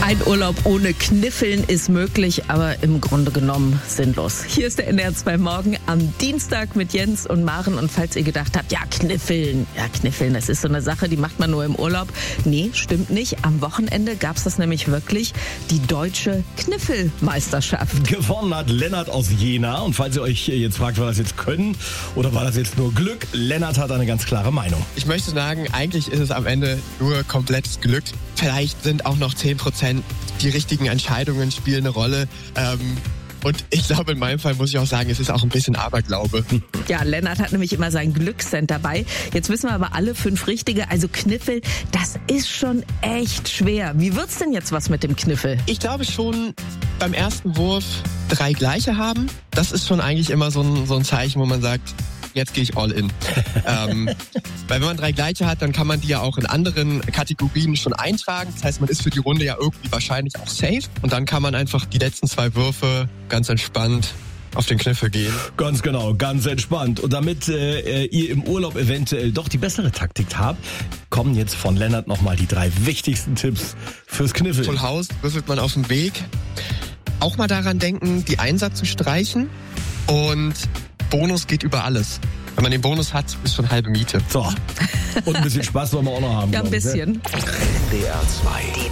Ein Urlaub ohne Kniffeln ist möglich, aber im Grunde genommen sinnlos. Hier ist der NDR2 Morgen am Dienstag mit Jens und Maren. Und falls ihr gedacht habt, Kniffeln, das ist so eine Sache, die macht man nur im Urlaub. Nee, stimmt nicht. Am Wochenende gab es das nämlich wirklich, die deutsche Kniffelmeisterschaft. Gewonnen hat Lennart aus Jena. Und falls ihr euch jetzt fragt, war das jetzt Können oder war das jetzt nur Glück? Lennart hat eine ganz klare Meinung. Ich möchte sagen, eigentlich ist es am Ende nur komplettes Glück. Vielleicht sind auch noch 10% die richtigen Entscheidungen spielen eine Rolle. Und ich glaube, in meinem Fall muss ich auch sagen, es ist auch ein bisschen Aberglaube. Ja, Lennart hat nämlich immer sein Glückscent dabei. Jetzt wissen wir aber alle 5 richtige. Also Kniffel, das ist schon echt schwer. Wie wird's denn jetzt was mit dem Kniffel? Ich glaube schon, beim ersten Wurf 3 gleiche haben. Das ist schon eigentlich immer so ein Zeichen, wo man sagt, jetzt gehe ich all in. Weil wenn man 3 gleiche hat, dann kann man die ja auch in anderen Kategorien schon eintragen. Das heißt, man ist für die Runde ja irgendwie wahrscheinlich auch safe. Und dann kann man einfach die letzten 2 Würfe ganz entspannt auf den Kniffel gehen. Ganz genau, ganz entspannt. Und damit ihr im Urlaub eventuell doch die bessere Taktik habt, kommen jetzt von Lennart nochmal die 3 wichtigsten Tipps fürs Kniffeln. Full House würfelt man auf dem Weg. Auch mal daran denken, die Einser zu streichen. Und Bonus geht über alles. Wenn man den Bonus hat, ist schon halbe Miete. So. Und ein bisschen Spaß wollen wir auch noch haben. Ja, ein bisschen. NDR2.